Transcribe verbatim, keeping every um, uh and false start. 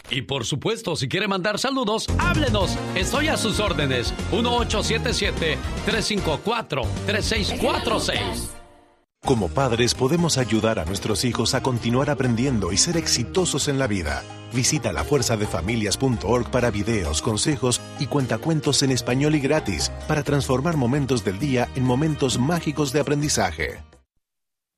Y por supuesto, si quiere mandar saludos, háblenos. Estoy a sus órdenes. uno ocho siete siete, tres cinco cuatro, tres seis cuatro seis. Como padres podemos ayudar a nuestros hijos a continuar aprendiendo y ser exitosos en la vida. Visita la fuerza de familias punto org para videos, consejos y cuentacuentos en español y gratis para transformar momentos del día en momentos mágicos de aprendizaje.